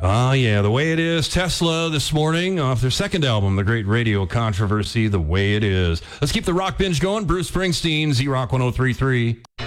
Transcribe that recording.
Yeah, The Way It Is. Tesla this morning off their second album, The Great Radio Controversy, The Way It Is. Let's keep the rock binge going. Bruce Springsteen, Z-Rock 103.3.